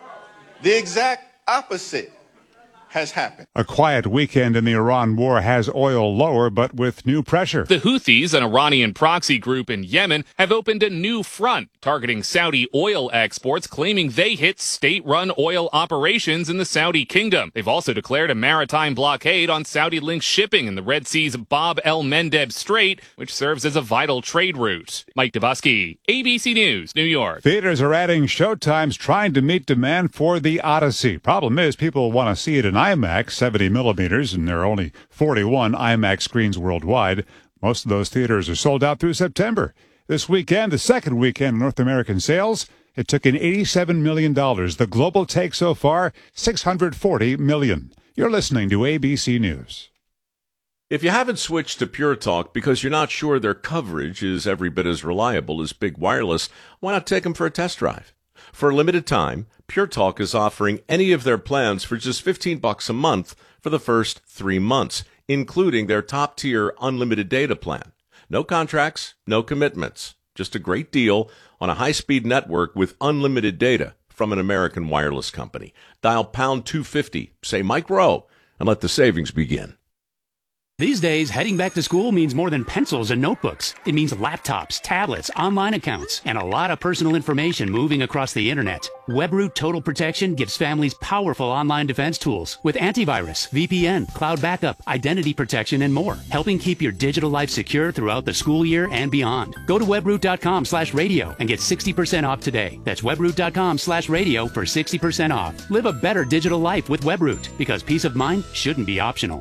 The exact opposite has happened. A quiet weekend in the Iran war has oil lower, but with new pressure. The Houthis, an Iranian proxy group in Yemen, have opened a new front targeting Saudi oil exports, claiming they hit state-run oil operations in the Saudi kingdom. They've also declared a maritime blockade on Saudi-linked shipping in the Red Sea's Bab el-Mandeb Strait, which serves as a vital trade route. Mike Dubusky, A B C News, New York. Theaters are adding showtimes trying to meet demand for The Odyssey. Problem is, people want to see it in IMAX, seventy millimeters, and there are only forty-one IMAX screens worldwide. Most of those theaters are sold out through September. This weekend, the second weekend in North American sales, it took in eighty-seven million dollars. The global take so far, six hundred forty million dollars. You're listening to A B C News. If you haven't switched to Pure Talk because you're not sure their coverage is every bit as reliable as Big Wireless, why not take them for a test drive? For a limited time, Pure Talk is offering any of their plans for just fifteen bucks a month for the first three months, including their top-tier unlimited data plan. No contracts, no commitments, just a great deal on a high-speed network with unlimited data from an American wireless company. Dial pound two fifty, say Mike Rowe, and let the savings begin. These days, heading back to school means more than pencils and notebooks. It means laptops, tablets, online accounts, and a lot of personal information moving across the internet. WebRoot Total Protection gives families powerful online defense tools with antivirus, V P N, cloud backup, identity protection, and more, helping keep your digital life secure throughout the school year and beyond. Go to webroot.com slash radio and get sixty percent off today. That's webroot.com slash radio for sixty percent off. Live a better digital life with WebRoot, because peace of mind shouldn't be optional.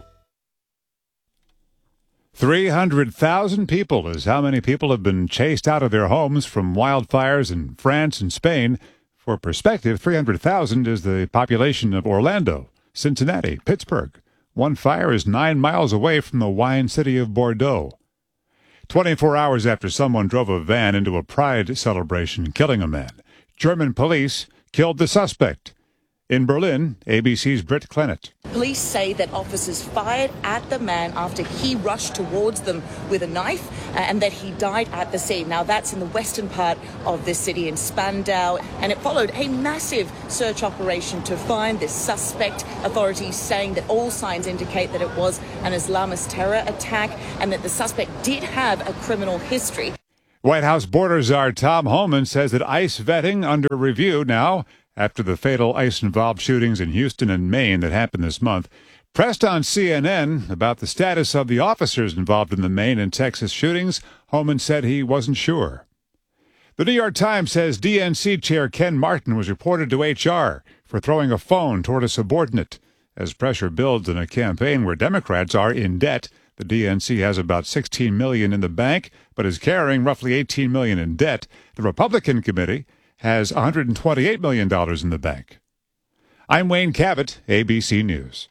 three hundred thousand people is how many people have been chased out of their homes from wildfires in France and Spain. For perspective, three hundred thousand is the population of Orlando, Cincinnati, Pittsburgh. One fire is nine miles away from the wine city of Bordeaux. twenty-four hours after someone drove a van into a pride celebration, killing a man, German police killed the suspect. In Berlin, A B C's Britt Clennett. Police say that officers fired at the man after he rushed towards them with a knife uh, and that he died at the scene. Now, that's in the western part of the city in Spandau, and it followed a massive search operation to find this suspect. Authorities saying that all signs indicate that it was an Islamist terror attack and that the suspect did have a criminal history. White House border czar Tom Homan says that ICE vetting under review now after the fatal ICE-involved shootings in Houston and Maine that happened this month. Pressed on C N N about the status of the officers involved in the Maine and Texas shootings, Homan said he wasn't sure. The New York Times says D N C Chair Ken Martin was reported to H R for throwing a phone toward a subordinate. As pressure builds in a campaign where Democrats are in debt, the D N C has about sixteen million dollars in the bank, but is carrying roughly eighteen million dollars in debt. The Republican committee has one hundred twenty-eight million dollars in the bank. I'm Wayne Cabot, A B C News.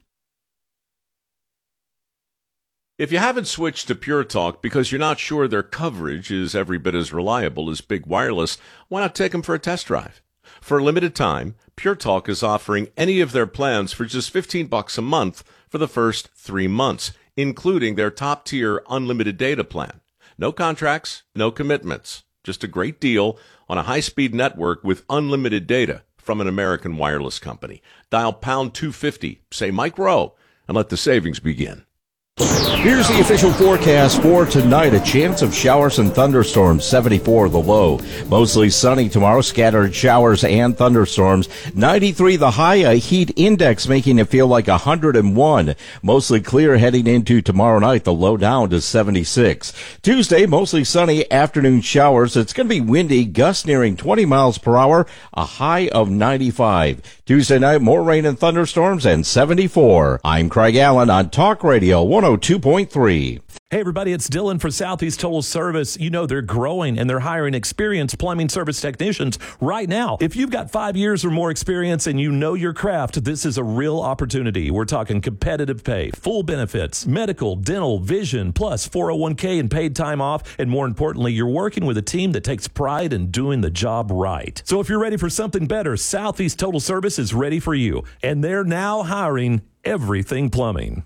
If you haven't switched to Pure Talk because you're not sure their coverage is every bit as reliable as Big Wireless, why not take them for a test drive? For a limited time, Pure Talk is offering any of their plans for just fifteen bucks a month for the first three months, including their top-tier unlimited data plan. No contracts, no commitments. Just a great deal on a high-speed network with unlimited data from an American wireless company. Dial pound two fifty, say Mike Rowe, and let the savings begin. Here's the official forecast for tonight. A chance of showers and thunderstorms, seventy-four the low. Mostly sunny tomorrow, scattered showers and thunderstorms. ninety-three the high, a heat index making it feel like one hundred one. Mostly clear heading into tomorrow night, the low down to seventy-six. Tuesday, mostly sunny, afternoon showers. It's going to be windy, gusts nearing twenty miles per hour, a high of ninety-five. Tuesday night, more rain and thunderstorms and seventy-four. I'm Craig Allen on Talk Radio one oh two point three. Hey, everybody, it's Dylan for Southeast Total Service. You know, they're growing and they're hiring experienced plumbing service technicians right now. If you've got five years or more experience and you know your craft, this is a real opportunity. We're talking competitive pay, full benefits, medical, dental, vision, plus four oh one k and paid time off. And more importantly, you're working with a team that takes pride in doing the job right. So if you're ready for something better, Southeast Total Service is ready for you. And they're now hiring everything plumbing.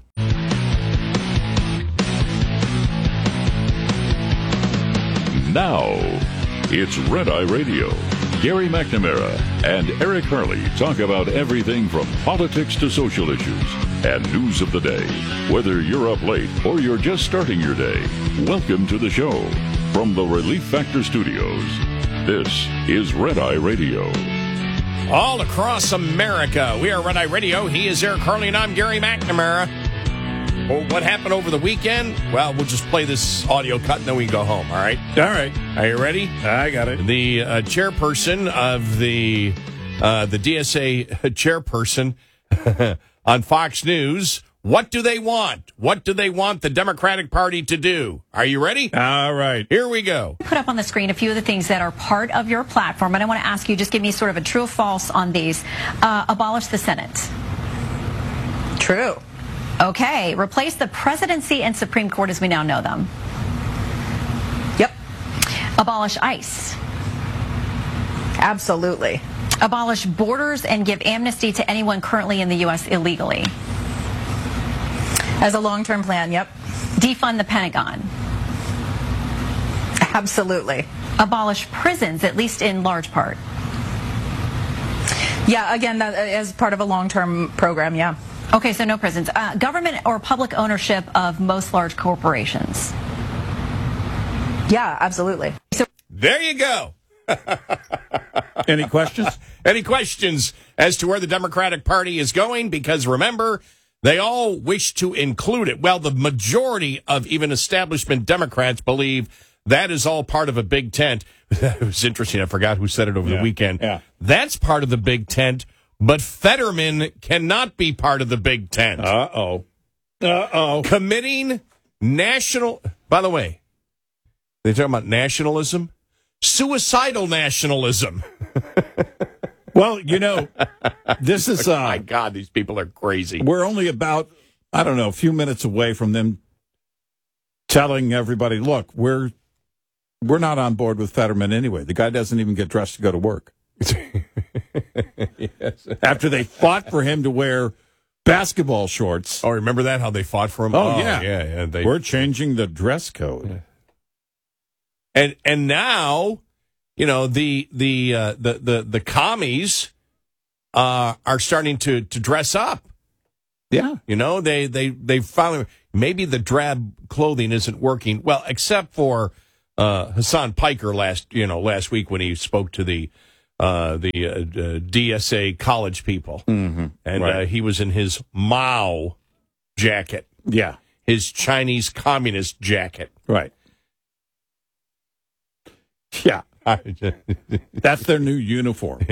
Now, it's Red Eye Radio. Gary McNamara and Eric Harley talk about everything from politics to social issues and news of the day. Whether you're up late or you're just starting your day, welcome to the show. From the Relief Factor Studios, this is Red Eye Radio. All across America, we are Red Eye Radio. He is Eric Harley, and I'm Gary McNamara. Well, what happened over the weekend? Well, we'll just play this audio cut and then we can go home, all right? All right. Are you ready? I got it. The uh, chairperson of the uh, the D S A chairperson on Fox News, what do they want? What do they want the Democratic Party to do? Are you ready? All right. Here we go. Put up on the screen a few of the things that are part of your platform, and I want to ask you, just give me sort of a true or false on these. Uh, abolish the Senate. True. Okay, replace the presidency and Supreme Court as we now know them. Yep. Abolish ICE. Absolutely. Abolish borders and give amnesty to anyone currently in the U S illegally. As a long-term plan, yep. Defund the Pentagon. Absolutely. Abolish prisons, at least in large part. Yeah, again, that, as part of a long-term program, yeah. Okay, so no prisons. Uh, government or public ownership of most large corporations. Yeah, absolutely. So there you go. Any questions? Any questions as to where the Democratic Party is going? Because remember, they all wish to include it. Well, the majority of even establishment Democrats believe that is all part of a big tent. It was interesting. I forgot who said it over yeah, the weekend. Yeah. That's part of the big tent. But Fetterman cannot be part of the Big Tent. Uh-oh. Uh-oh. Committing national... By the way, they talking about nationalism? Suicidal nationalism. Well, you know, this is... Uh, oh, my God, these people are crazy. We're only about, I don't know, a few minutes away from them telling everybody, look, we're we're not on board with Fetterman anyway. The guy doesn't even get dressed to go to work. Yes. After they fought for him to wear basketball shorts. Oh, remember that? How they fought for him? Oh, oh yeah. yeah, yeah. They, We're changing the dress code. Yeah. And and now, you know, the the uh, the, the the commies uh, are starting to, to dress up. Yeah. You know, they they they finally maybe the drab clothing isn't working well, except for uh, Hassan Piker last you know last week when he spoke to the uh, the uh, uh, D S A college people, mm-hmm. and right. uh, he was in his Mao jacket, yeah, his Chinese communist jacket, right. Yeah, that's their new uniform.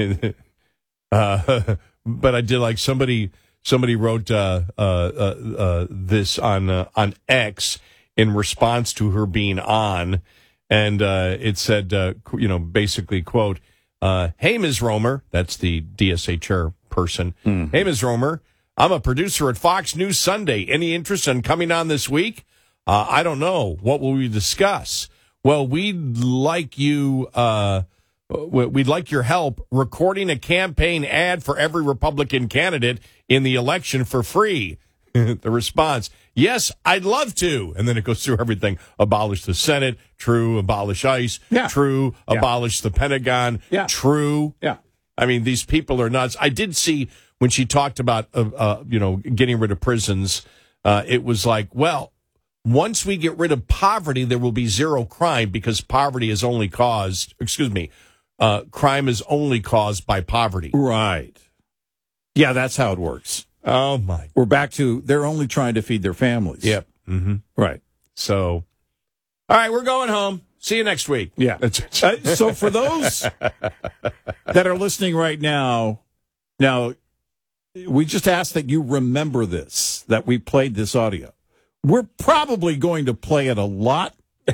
uh, but I did like somebody. Somebody wrote uh, uh, uh, uh, this on uh, on X in response to her being on, and uh, it said, uh, you know, basically, quote, uh, "Hey, Miz Romer," that's the D S A chairperson. Mm. "Hey, Miz Romer, I'm a producer at Fox News Sunday. Any interest in coming on this week? Uh, I don't know. What will we discuss? Well, we'd like you." Uh, We'd like your help recording a campaign ad for every Republican candidate in the election for free. The response, yes, I'd love to. And then it goes through everything. Abolish the Senate. True. Abolish ICE. Yeah. True. Yeah. Abolish the Pentagon. Yeah. True. Yeah. I mean, these people are nuts. I did see when she talked about, uh, uh, you know, getting rid of prisons, uh, it was like, well, once we get rid of poverty, there will be zero crime because poverty is only caused, excuse me, Uh, crime is only caused by poverty. Right. Yeah, that's how it works. Oh, my. We're back to they're only trying to feed their families. Yep. Mm-hmm. Right. So, all right, we're going home. See you next week. Yeah. uh, so for those that are listening right now, now, we just ask that you remember this, that we played this audio. We're probably going to play it a lot.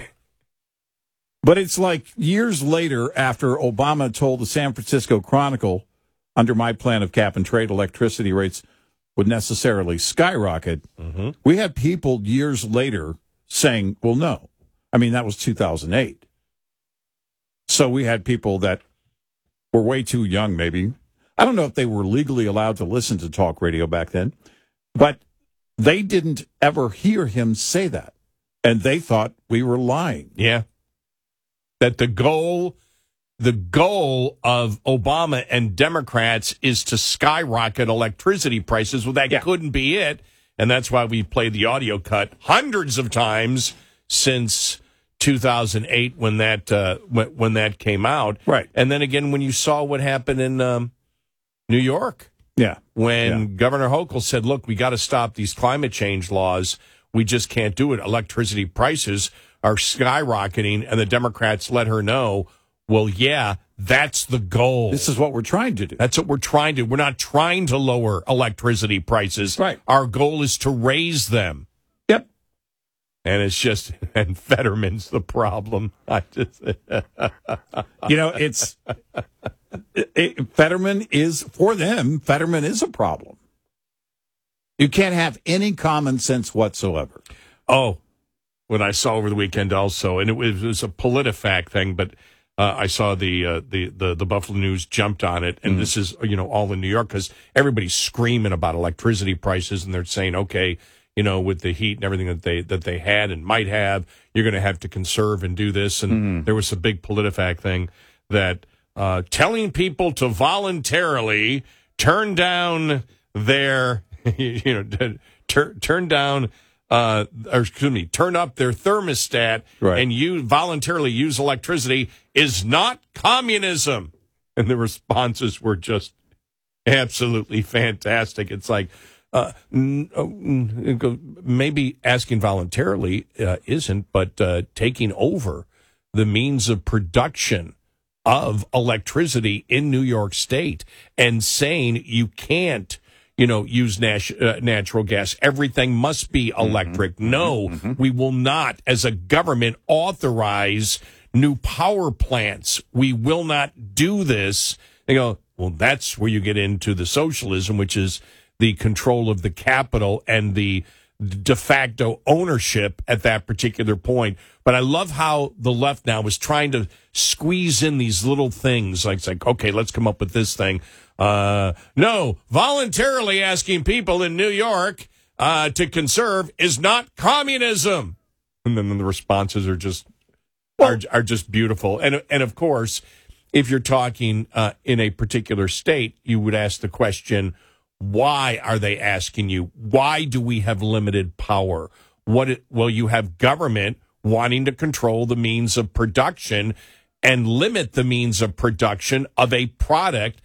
But it's like years later after Obama told the San Francisco Chronicle, under my plan of cap and trade, electricity rates would necessarily skyrocket. Mm-hmm. We had people years later saying, well, no. I mean, that was two thousand eight. So we had people that were way too young, maybe. I don't know if they were legally allowed to listen to talk radio back then, but they didn't ever hear him say that. And they thought we were lying. Yeah. That the goal, the goal of Obama and Democrats is to skyrocket electricity prices. Well, that yeah. couldn't be it. And that's why we played the audio cut hundreds of times since two thousand eight when that uh, when, when that came out. Right. And then again, when you saw what happened in um, New York. Yeah. When yeah. Governor Hochul said, look, we got to stop these climate change laws. We just can't do it. Electricity prices are skyrocketing, and the Democrats let her know, well, yeah, that's the goal. This is what we're trying to do. That's what we're trying to do. We're not trying to lower electricity prices. Right. Our goal is to raise them. Yep. And it's just, and Fetterman's the problem. I just, you know, it's, it, it, Fetterman is, for them, Fetterman is a problem. You can't have any common sense whatsoever. Oh, what I saw over the weekend also, and it was, it was a PolitiFact thing, but uh, I saw the, uh, the the the Buffalo News jumped on it, and mm. this is, you know, all in New York because everybody's screaming about electricity prices, and they're saying, okay, you know, with the heat and everything that they that they had and might have, you're going to have to conserve and do this, and mm. there was a big PolitiFact thing that uh, telling people to voluntarily turn down their, you know, turn turn down. Uh, or excuse me, turn up their thermostat right. and you voluntarily use electricity is not communism. And the responses were just absolutely fantastic. It's like, uh, maybe asking voluntarily uh, isn't, but uh, taking over the means of production of electricity in New York State and saying you can't, you know, use nat- uh, natural gas. Everything must be electric. Mm-hmm. No, mm-hmm. we will not, as a government, authorize new power plants. We will not do this. They go, well, that's where you get into the socialism, which is the control of the capital and the de facto ownership at that particular point. But I love how the left now is trying to squeeze in these little things. Like, it's like, okay, let's come up with this thing. Uh, no, voluntarily asking people in New York uh, to conserve is not communism. And then the responses are just are, are just beautiful. And and of course, if you're talking uh, in a particular state, you would ask the question, why are they asking you? Why do we have limited power? What? It, well, you have government wanting to control the means of production and limit the means of production of a product